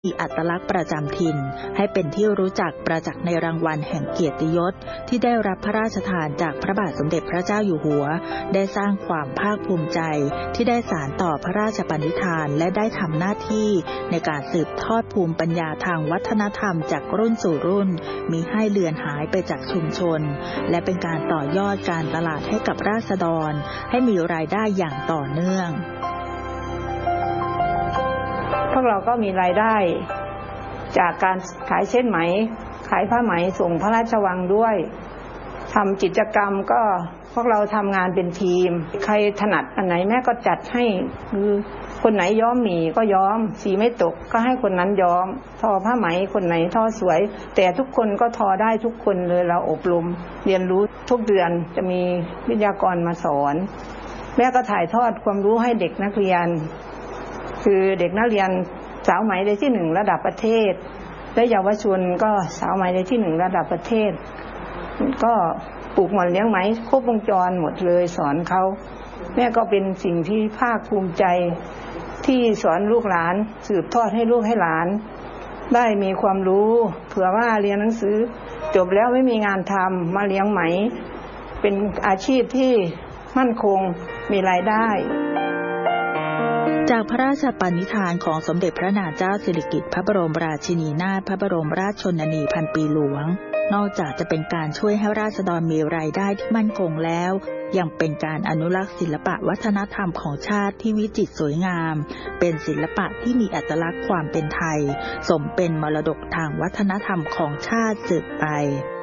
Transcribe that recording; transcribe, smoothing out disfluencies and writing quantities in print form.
มีอัตลักษณ์ประจำถิ่นให้เป็นที่รู้จักประจักษ์ในรางวัลแห่งเกียรติยศที่ได้รับพระราชทานจากพระบาทสมเด็จพระเจ้าอยู่หัวได้สร้างความภาคภูมิใจที่ได้สานต่อพระราชปณิธานและได้ทำหน้าที่ในการสืบทอดภูมิปัญญาทางวัฒนธรรมจากรุ่นสู่รุ่นมิให้เลือนหายไปจากชุมชนและเป็นการต่อยอดการตลาดให้กับราษฎรให้มีรายได้อย่างต่อเนื่องพวกเราก็มีรายได้จากการขายเส้นไหมขายผ้าไหมส่งพระราชวังด้วยทำกิจกรรมก็พวกเราทำงานเป็นทีมใครถนัดอันไหนแม่ก็จัดให้คือคนไหนย้อมหมี่ก็ย้อมสีไม่ตกก็ให้คนนั้นย้อมทอผ้าไหมคนไหนทอสวยแต่ทุกคนก็ทอได้ทุกคนเลยเราอบรมเรียนรู้ทุกเดือนจะมีวิทยากรมาสอนแม่ก็ถ่ายทอดความรู้ให้เด็กนักเรียนคือเด็กนักเรียนสาวไหมได้ที่1ระดับประเทศและเยาวชนก็สาวไหมได้ที่1ระดับประเทศก็ปลูกหม่อนเลี้ยงไหมครบวงจรหมดเลยสอนเขาแม่ก็เป็นสิ่งที่ภาคภูมิใจที่สอนลูกหลานสืบทอดให้ลูกให้หลานได้มีความรู้เผื่อว่าเรียนหนังสือจบแล้วไม่มีงานทำมาเลี้ยงไหมเป็นอาชีพที่มั่นคงมีรายได้จากพระราชปณิธานของสมเด็จพระนางเจ้าสิริกิติ์พระบรมราชินีนาถพระบรมราชชนนีพันปีหลวงนอกจากจะเป็นการช่วยให้ราษฎรมีรายได้ที่มั่นคงแล้วยังเป็นการอนุรักษ์ศิลปะวัฒนธรรมของชาติที่วิจิตรสวยงามเป็นศิลปะที่มีอัตลักษณ์ความเป็นไทยสมเป็นมรดกทางวัฒนธรรมของชาติสืบไป